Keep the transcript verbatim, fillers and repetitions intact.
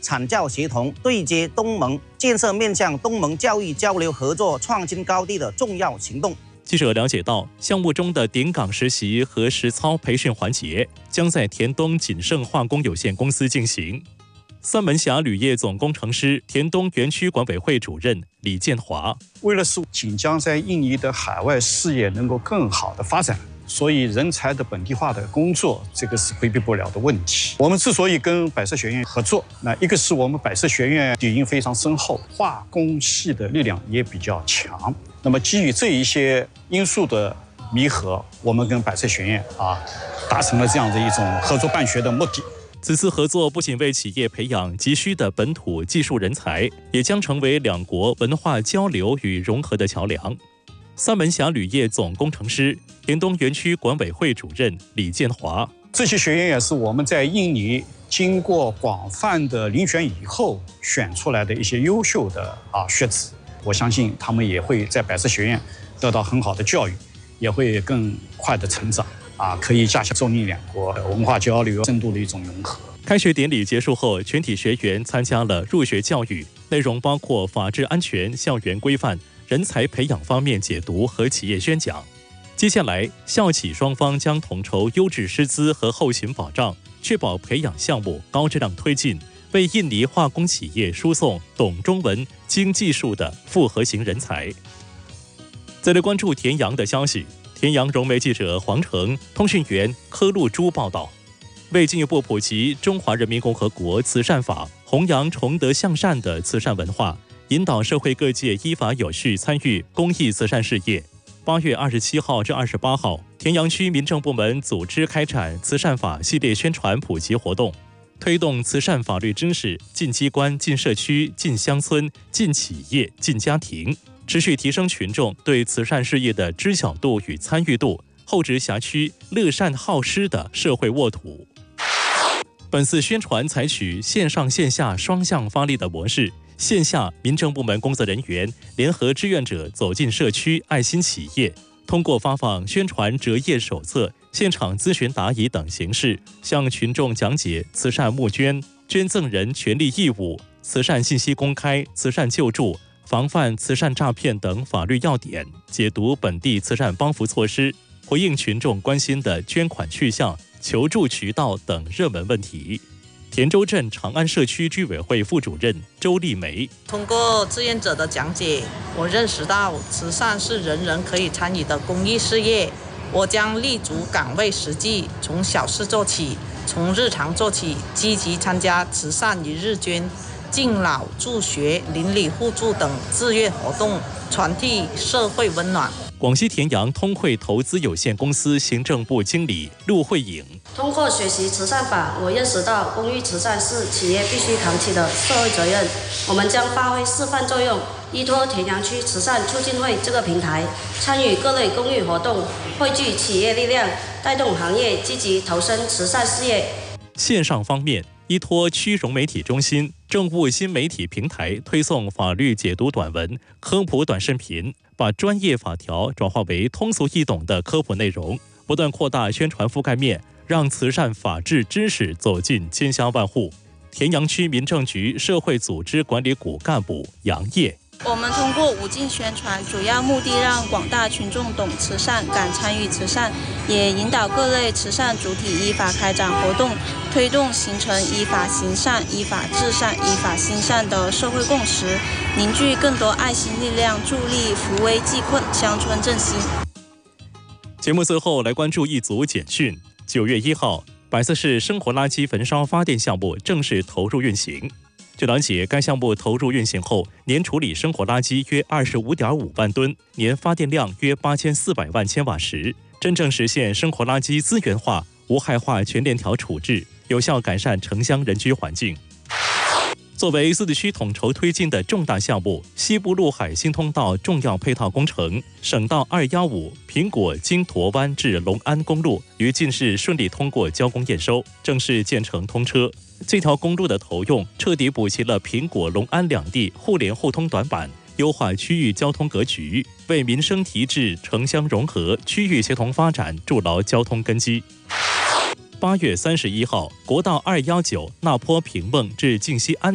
产教协同，对接东盟，建设面向东盟教育交流合作创新高地的重要行动。 记者了解到，项目中的顶岗实习和实操培训环节将在田东锦盛化工有限公司进行。三门峡铝业总工程师、田东园区管委会主任李建华， 为了使锦江在印尼的海外事业能够更好的发展，所以人才的本地化的工作，这个是规避不了的问题。我们之所以跟百色学院合作，那一个是我们百色学院底蕴非常深厚，化工系的力量也比较强。那么基于这一些因素的弥合，我们跟百色学院啊达成了这样的一种合作办学的目的。 此次合作不仅为企业培养急需的本土技术人才，也将成为两国文化交流与融合的桥梁。三门峡铝业总工程师、田东园区管委会主任李建华， 这些学员也是我们在印尼经过广泛的遴选以后选出来的一些优秀的啊学子，我相信他们也会在百色学院得到很好的教育，也会更快的成长。啊，可以加强中印两国文化交流深度的一种融合。 开学典礼结束后，全体学员参加了入学教育，内容包括法治安全、校园规范、人才培养方面解读和企业宣讲。接下来，校企双方将统筹优质师资和后勤保障，确保培养项目高质量推进，为印尼化工企业输送懂中文、精技术的复合型人才。再来关注田阳的消息。田阳融媒记者黄成、通讯员柯露珠报道，为进一步普及中华人民共和国慈善法，弘扬崇德向善的慈善文化，引导社会各界依法有序参与公益慈善事业。八月二十七号至二十八号，田阳区民政部门组织开展慈善法系列宣传普及活动，推动慈善法律知识进机关、进社区、进乡村、进企业、进家庭。持续提升群众对慈善事业的知晓度与参与度，厚植辖区乐善好施的社会沃土。本次宣传采取线上线下双向发力的模式，线下民政部门工作人员联合志愿者走进社区爱心企业，通过发放宣传折页手册、现场咨询答疑等形式，向群众讲解慈善募捐、捐赠人权利义务、慈善信息公开、慈善救助、防范慈善诈骗等法律要点，解读本地慈善帮扶措施，回应群众关心的捐款去向、求助渠道等热门问题。田州镇长安社区居委会副主任周丽梅， 通过志愿者的讲解，我认识到慈善是人人可以参与的公益事业。我将立足岗位实际，从小事做起，从日常做起，积极参加慈善一日捐、敬老助学、邻里互助等志愿活动，传递社会温暖。 广西田阳通汇投资有限公司行政部经理陆慧颖， 通过学习慈善法，我认识到公益慈善是企业必须扛起的社会责任。我们将发挥示范作用，依托田阳区慈善促进会这个平台，参与各类公益活动，汇聚企业力量，带动行业积极投身慈善事业。 线上方面，依托区融媒体中心政务新媒体平台推送法律解读短文、科普短视频，把专业法条转化为通俗易懂的科普内容，不断扩大宣传覆盖面，让慈善法治知识走进千家万户。田阳区民政局社会组织管理股干部杨烨， 我们通过无尽宣传，主要目的让广大群众懂慈善、敢参与慈善，也引导各类慈善主体依法开展活动，推动形成依法行善、依法治善、依法兴善的社会共识，凝聚更多爱心力量，助力扶危济困、乡村振兴。 节目最后来关注一组简讯。九月一号，百色市生活垃圾焚烧发电项目正式投入运行。据了解，该项目投入运行后，年处理生活垃圾约二十五点五万吨，年发电量约八千四百万千瓦时，真正实现生活垃圾资源化、无害化全链条处置，有效改善城乡人居环境。作为自治区统筹推进的重大项目，西部陆海新通道重要配套工程省道二一五苹果经驼湾至隆安公路于近日顺利通过交工验收，正式建成通车。这条公路的投用彻底补齐了苹果、隆安两地互联互通短板，优化区域交通格局，为民生提质、城乡融合、区域协同发展筑牢交通根基。八月三十一号，国道二一九那坡平孟至靖西安